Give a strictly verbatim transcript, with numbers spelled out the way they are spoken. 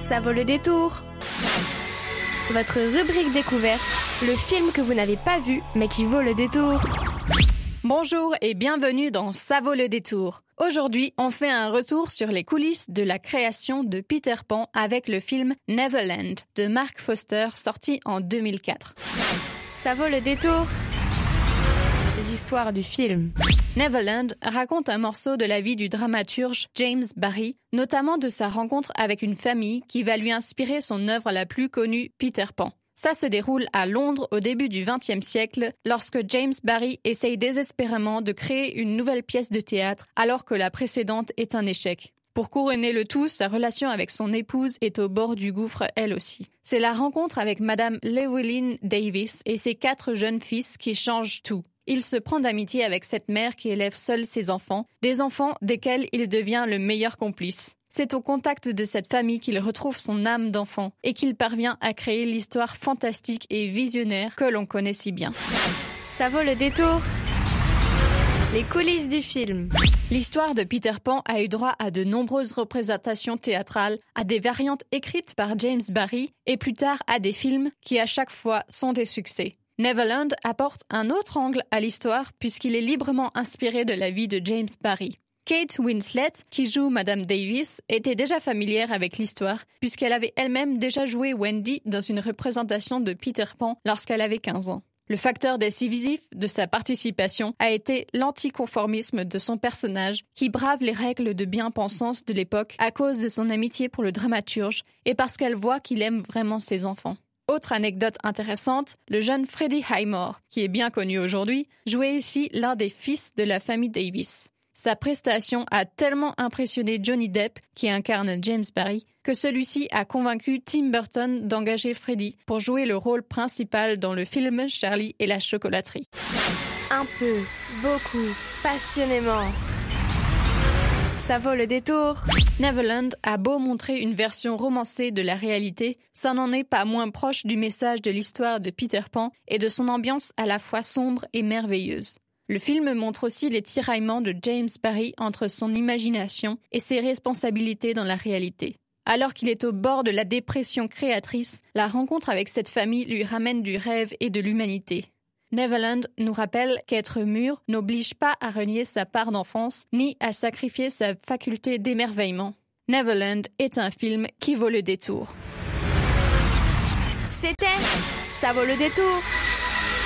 Ça vaut le détour. Votre rubrique découverte, le film que vous n'avez pas vu mais qui vaut le détour. Bonjour et bienvenue dans Ça vaut le détour. Aujourd'hui, on fait un retour sur les coulisses de la création de Peter Pan avec le film Neverland de Mark Foster sorti en deux mille quatre. Ça vaut le détour. L'histoire du film. Neverland raconte un morceau de la vie du dramaturge James Barrie, notamment de sa rencontre avec une famille qui va lui inspirer son œuvre la plus connue, Peter Pan. Ça se déroule à Londres au début du vingtième siècle, lorsque James Barrie essaye désespérément de créer une nouvelle pièce de théâtre alors que la précédente est un échec. Pour couronner le tout, sa relation avec son épouse est au bord du gouffre elle aussi. C'est la rencontre avec Madame Llewellyn Davis et ses quatre jeunes fils qui changent tout. Il se prend d'amitié avec cette mère qui élève seule ses enfants, des enfants desquels il devient le meilleur complice. C'est au contact de cette famille qu'il retrouve son âme d'enfant et qu'il parvient à créer l'histoire fantastique et visionnaire que l'on connaît si bien. Ça vaut le détour. Les coulisses du film. L'histoire de Peter Pan a eu droit à de nombreuses représentations théâtrales, à des variantes écrites par James Barrie et plus tard à des films qui à chaque fois sont des succès. Neverland apporte un autre angle à l'histoire puisqu'il est librement inspiré de la vie de James Barrie. Kate Winslet, qui joue Madame Davis, était déjà familière avec l'histoire puisqu'elle avait elle-même déjà joué Wendy dans une représentation de Peter Pan lorsqu'elle avait quinze ans. Le facteur décisif de sa participation a été l'anticonformisme de son personnage qui brave les règles de bien-pensance de l'époque à cause de son amitié pour le dramaturge et parce qu'elle voit qu'il aime vraiment ses enfants. Autre anecdote intéressante, le jeune Freddie Highmore, qui est bien connu aujourd'hui, jouait ici l'un des fils de la famille Davis. Sa prestation a tellement impressionné Johnny Depp, qui incarne James Barrie, que celui-ci a convaincu Tim Burton d'engager Freddie pour jouer le rôle principal dans le film Charlie et la chocolaterie. Un peu, beaucoup, passionnément. Ça vaut le détour. Neverland a beau montrer une version romancée de la réalité, ça n'en est pas moins proche du message de l'histoire de Peter Pan et de son ambiance à la fois sombre et merveilleuse. Le film montre aussi les tiraillements de James Barrie entre son imagination et ses responsabilités dans la réalité. Alors qu'il est au bord de la dépression créatrice, la rencontre avec cette famille lui ramène du rêve et de l'humanité. Neverland nous rappelle qu'être mûr n'oblige pas à renier sa part d'enfance, ni à sacrifier sa faculté d'émerveillement. Neverland est un film qui vaut le détour. C'était Ça vaut le détour.